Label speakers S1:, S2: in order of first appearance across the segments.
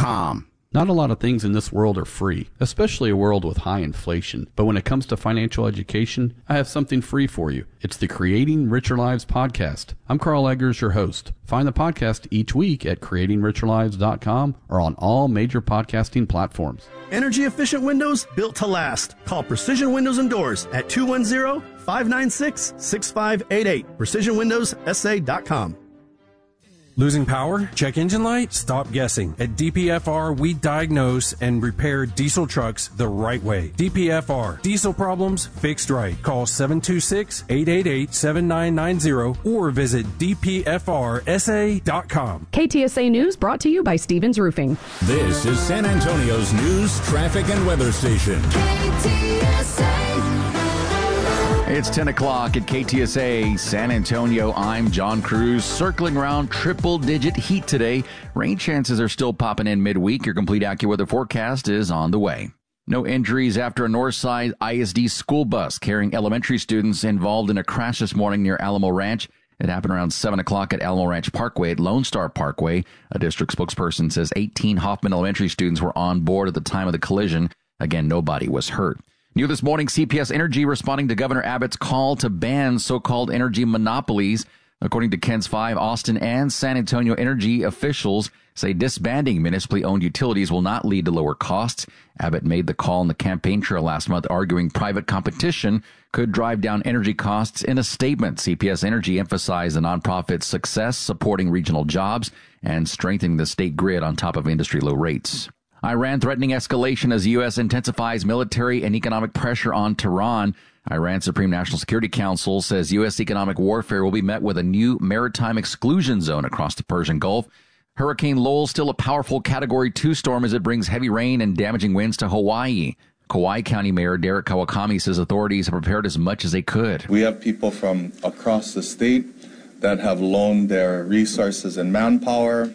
S1: KTSA.com. Not a lot of things in this world are free, especially a world with high inflation. But when it comes to financial education, I have something free for you. It's the Creating Richer Lives podcast. I'm Carl Eggers, your host. Find the podcast each week at creatingricherlives.com or on all major podcasting platforms.
S2: Energy efficient windows built to last. Call Precision Windows and Doors at 210-596-6588. PrecisionWindowsSA.com.
S3: Losing power? Check engine light? Stop guessing. At DPFR, we diagnose and repair diesel trucks the right way. DPFR. Diesel problems fixed right. Call 726-888-7990 or visit dpfrsa.com.
S4: KTSA News brought to you by Stevens Roofing.
S5: This is San Antonio's news, traffic, and weather station. KTSA.
S6: It's 10 o'clock at KTSA San Antonio. I'm John Cruz, circling around triple-digit heat today. Rain chances are still popping in midweek. Your complete AccuWeather forecast is on the way. No injuries after a Northside ISD school bus carrying elementary students involved in a crash this morning near Alamo Ranch. It happened around 7 o'clock at Alamo Ranch Parkway at Lone Star Parkway. A district spokesperson says 18 Hoffman Elementary students were on board at the time of the collision. Again, nobody was hurt. New this morning, CPS Energy responding to Governor Abbott's call to ban so-called energy monopolies. According to KENS 5, Austin and San Antonio energy officials say disbanding municipally owned utilities will not lead to lower costs. Abbott made the call on the campaign trail last month, arguing private competition could drive down energy costs. In a statement, CPS Energy emphasized the nonprofit's success supporting regional jobs and strengthening the state grid on top of industry low rates. Iran threatening escalation as the U.S. intensifies military and economic pressure on Tehran. Iran's Supreme National Security Council says U.S. economic warfare will be met with a new maritime exclusion zone across the Persian Gulf. Hurricane Lowell still a powerful Category 2 storm as it brings heavy rain and damaging winds to Hawaii. Kauai County Mayor Derek Kawakami says authorities have prepared as much as they could.
S7: We have people from across the state that have loaned their resources and manpower.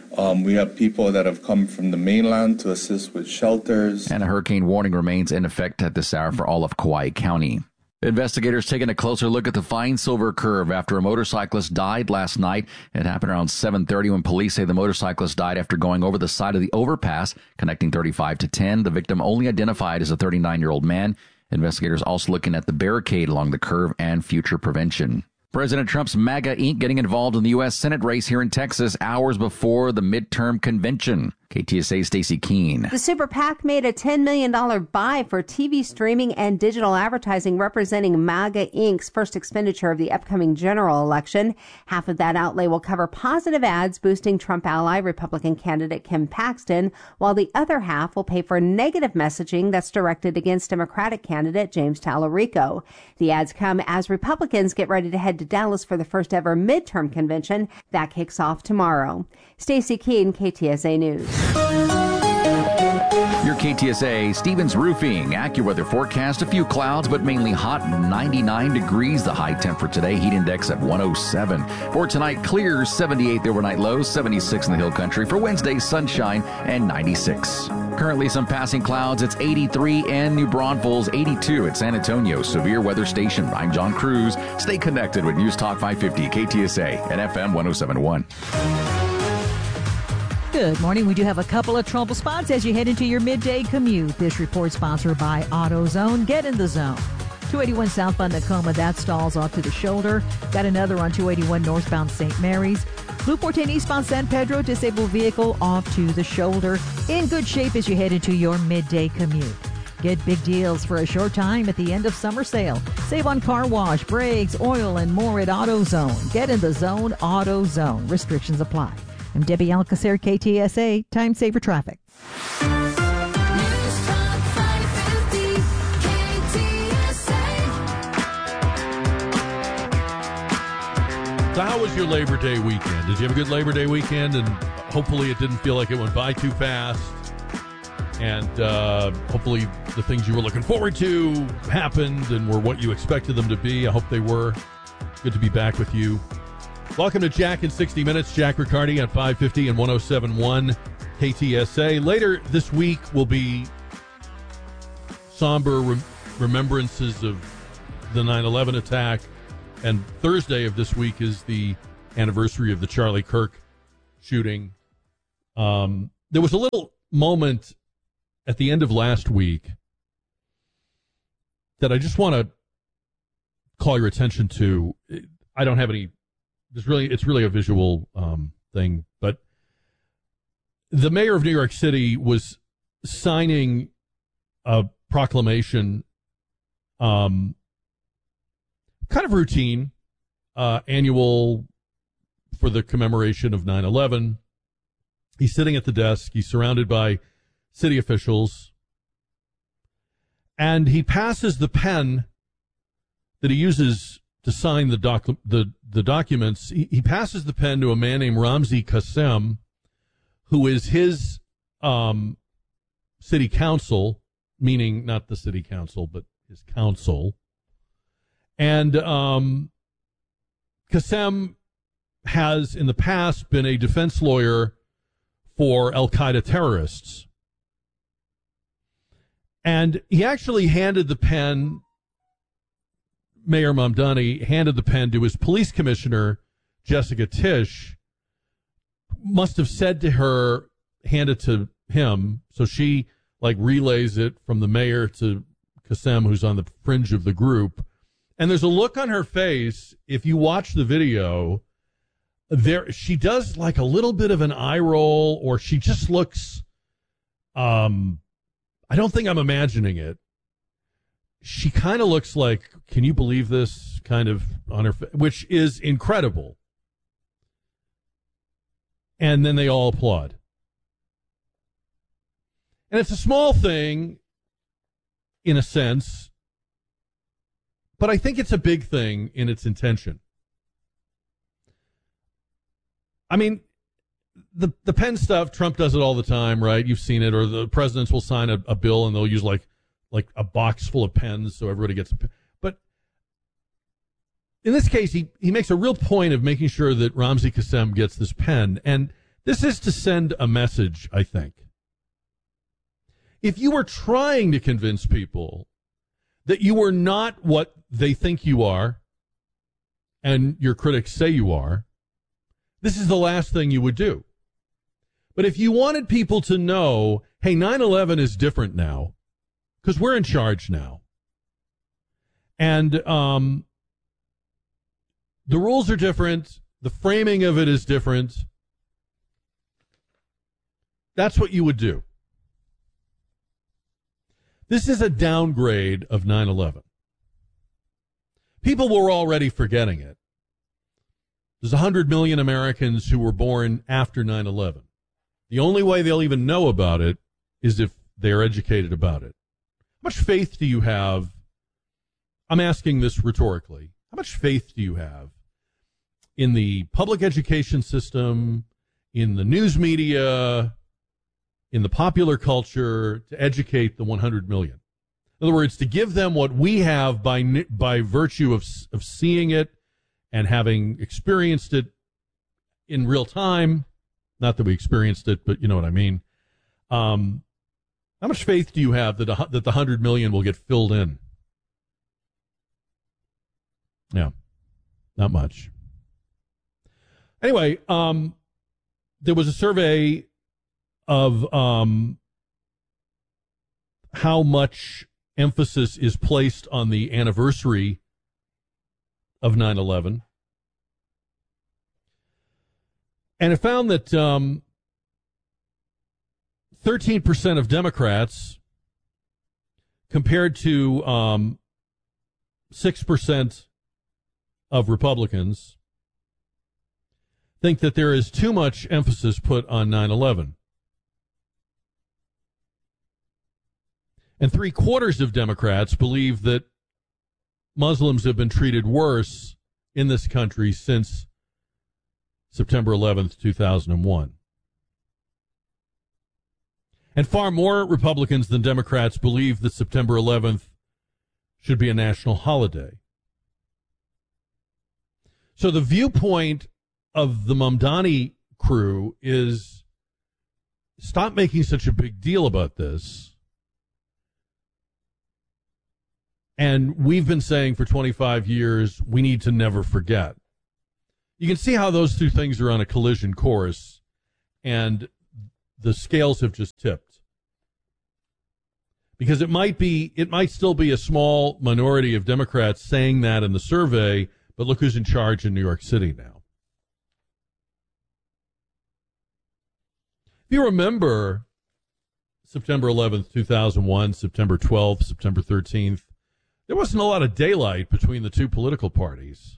S7: We have people that have come from the mainland to assist with shelters.
S6: And a hurricane warning remains in effect at this hour for all of Kauai County. Investigators taking a closer look at the Fine Silver Curve after a motorcyclist died last night. It happened around 7:30 when police say the motorcyclist died after going over the side of the overpass connecting 35 to 10. The victim only identified as a 39-year-old man. Investigators also looking at the barricade along the curve and future prevention. President Trump's MAGA Inc. getting involved in the U.S. Senate race here in Texas hours before the midterm convention. KTSA's Stacey Keene.
S8: The Super PAC made a $10 million buy for TV streaming and digital advertising, representing MAGA Inc.'s first expenditure of the upcoming general election. Half of that outlay will cover positive ads boosting Trump ally Republican candidate Ken Paxton, while the other half will pay for negative messaging that's directed against Democratic candidate James Tallarico. The ads come as Republicans get ready to head to Dallas for the first ever midterm convention. That kicks off tomorrow. Stacey Keene, KTSA News.
S6: Your KTSA Stevens Roofing AccuWeather forecast. A few clouds, but mainly hot. 99 degrees the high temp for today. Heat index at 107. For tonight, clear. 78 the overnight low. 76 in the hill country. For Wednesday, sunshine and 96. Currently some passing clouds. It's 83 in New Braunfels, 82 at San Antonio Severe Weather Station. I'm John Cruz. Stay connected with News Talk 550 KTSA and FM 107.1.
S9: Good morning. We do have a couple of trouble spots as you head into your midday commute. This report sponsored by AutoZone. Get in the zone. 281 southbound Tacoma, that stalls off to the shoulder. Got another on 281 northbound St. Mary's. Blue 14 eastbound San Pedro, disabled vehicle off to the shoulder. In good shape as you head into your midday commute. Get big deals for a short time at the end of summer sale. Save on car wash, brakes, oil, and more at AutoZone. Get in the zone, AutoZone. Restrictions apply. I'm Debbie Alcacer, KTSA, Time Saver Traffic.
S5: News Talk 550, KTSA.
S10: So how was your Labor Day weekend? Did you have a good Labor Day weekend? And hopefully it didn't feel like it went by too fast. And hopefully the things you were looking forward to happened and were what you expected them to be. I hope they were. Good to be back with you. Welcome to Jack in 60 Minutes. Jack Riccardi on 550 and 107.1 KTSA. Later this week will be somber remembrances of the 9/11 attack. And Thursday of this week is the anniversary of the Charlie Kirk shooting. there was a little moment at the end of last week that I just want to call your attention to. I don't have any. It's really a visual thing, but the mayor of New York City was signing a proclamation, kind of routine, annual for the commemoration of 9/11. He's sitting at the desk. He's surrounded by city officials, and he passes the pen that he uses to sign the documents. He passes the pen to a man named Ramzi Kassem, who is his city council, meaning not the city council, but his council. And Kassem has in the past been a defense lawyer for Al-Qaeda terrorists. And he actually handed the pen, Mayor Mamdani handed the pen to his police commissioner, Jessica Tisch, must have said to her, hand it to him. So she relays it from the mayor to Kassem, who's on the fringe of the group. And there's a look on her face, if you watch the video, she does a little bit of an eye roll, or she just looks, I don't think I'm imagining it. She kind of looks like, can you believe this, kind of on her face, which is incredible. And then they all applaud. And it's a small thing, in a sense, but I think it's a big thing in its intention. I mean, the pen stuff, Trump does it all the time, right? You've seen it, or the presidents will sign a bill and they'll use like a box full of pens so everybody gets a pen. But in this case, he makes a real point of making sure that Ramzi Kassem gets this pen. And this is to send a message, I think. If you were trying to convince people that you are not what they think you are, and your critics say you are, this is the last thing you would do. But if you wanted people to know, hey, 9/11 is different now, because we're in charge now, and the rules are different, the framing of it is different, that's what you would do. This is a downgrade of 9/11. People were already forgetting it. There's 100 million Americans who were born after 9/11. The only way they'll even know about it is if they're educated about it. How much faith do you have? I'm asking this rhetorically. How much faith do you have in the public education system, in the news media, in the popular culture to educate the 100 million? In other words, to give them what we have by virtue of seeing it and having experienced it in real time. Not that we experienced it, but you know what I mean. How much faith do you have that the 100 million will get filled in? Yeah, not much. Anyway, there was a survey of how much emphasis is placed on the anniversary of 9/11. And it found that 13% of Democrats, compared to 6% of Republicans, think that there is too much emphasis put on 9/11. And 3/4 of Democrats believe that Muslims have been treated worse in this country since September 11th, 2001. And far more Republicans than Democrats believe that September 11th should be a national holiday. So the viewpoint of the Mamdani crew is, stop making such a big deal about this. And we've been saying for 25 years, we need to never forget. You can see how those two things are on a collision course. And the scales have just tipped. Because it might still be a small minority of Democrats saying that in the survey, but look who's in charge in New York City now. If you remember September 11th, 2001, September 12th, September 13th, there wasn't a lot of daylight between the two political parties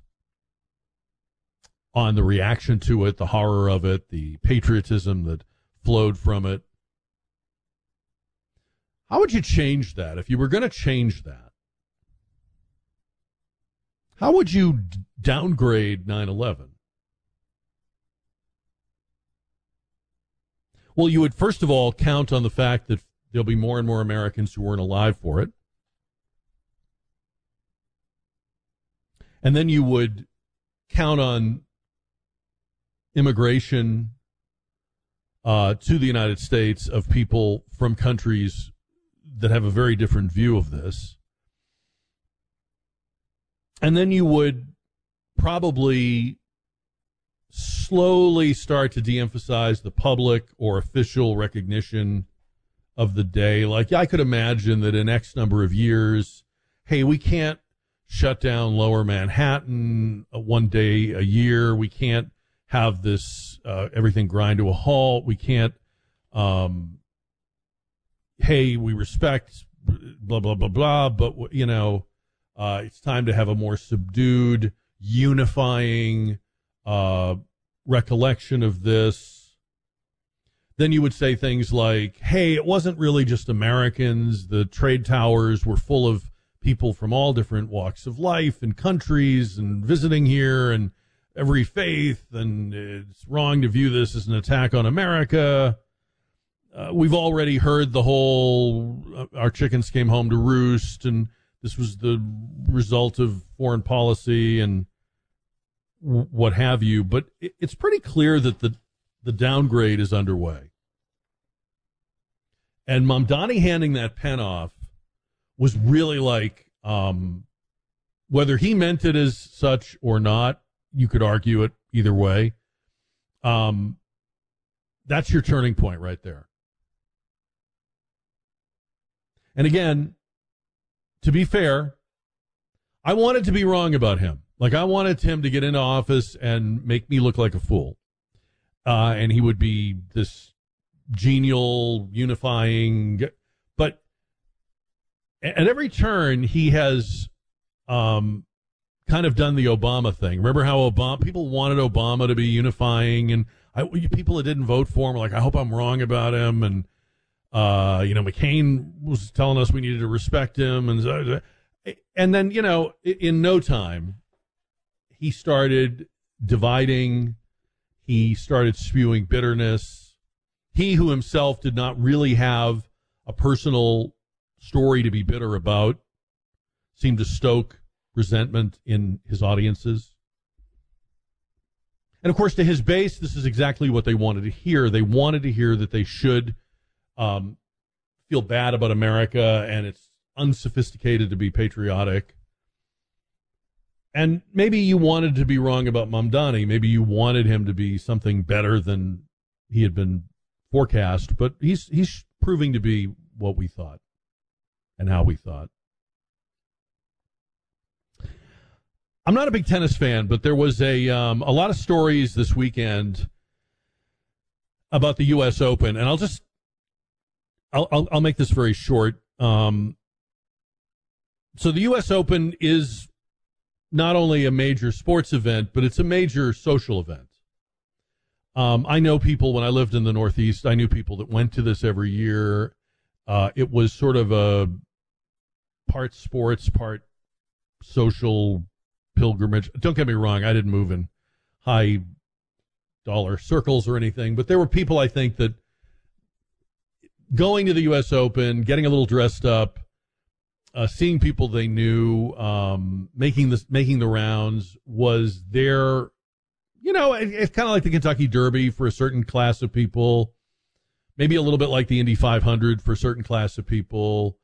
S10: on the reaction to it, the horror of it, the patriotism that flowed from it. How would you change that if you were going to change that? How would you downgrade 9/11? Well, you would first of all count on the fact that there'll be more and more Americans who weren't alive for it. And then you would count on immigration to the United States of people from countries that have a very different view of this. And then you would probably slowly start to de-emphasize the public or official recognition of the day. Like, I could imagine that in X number of years, hey, we can't shut down Lower Manhattan one day a year. We can't have this everything grind to a halt. We can't, hey, we respect blah, blah, blah, blah, but, it's time to have a more subdued, unifying recollection of this. Then you would say things like, hey, it wasn't really just Americans. The trade towers were full of people from all different walks of life and countries and visiting here and every faith, and it's wrong to view this as an attack on America. We've already heard the whole our chickens came home to roost, and this was the result of foreign policy and what have you. But it's pretty clear that the downgrade is underway. And Mamdani handing that pen off was really like, whether he meant it as such or not, you could argue it either way. That's your turning point right there. And again, to be fair, I wanted to be wrong about him. Like, I wanted him to get into office and make me look like a fool. And he would be this genial, unifying. But at every turn, he has kind of done the Obama thing. Remember how people wanted Obama to be unifying, and people that didn't vote for him were like, I hope I'm wrong about him. And McCain was telling us we needed to respect him. And then, in no time, he started dividing. He started spewing bitterness. He who himself did not really have a personal story to be bitter about seemed to stoke resentment in his audiences. And, of course, to his base, this is exactly what they wanted to hear. They wanted to hear that they should feel bad about America and it's unsophisticated to be patriotic. And maybe you wanted to be wrong about Mamdani. Maybe you wanted him to be something better than he had been forecast. But he's proving to be what we thought and how we thought. I'm not a big tennis fan, but there was a lot of stories this weekend about the U.S. Open, and I'll make this very short. So the U.S. Open is not only a major sports event, but it's a major social event. I know people, when I lived in the Northeast, I knew people that went to this every year. It was sort of a part sports, part social pilgrimage. Don't get me wrong, I didn't move in high dollar circles or anything, but there were people, I think, that going to the U.S. Open, getting a little dressed up, seeing people they knew, making the rounds was their, it's kind of like the Kentucky Derby for a certain class of people, maybe a little bit like the Indy 500 for a certain class of people.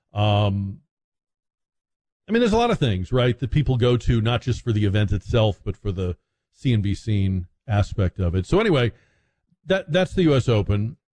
S10: There's a lot of things, right, that people go to, not just for the event itself, but for the see and be seen aspect of it. So anyway, that's the U.S. Open.